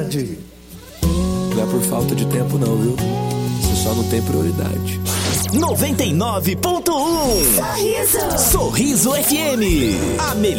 prioridade. Não é por falta de tempo não, viu? Você só não tem prioridade. 99.1 Sorriso FM. A melhor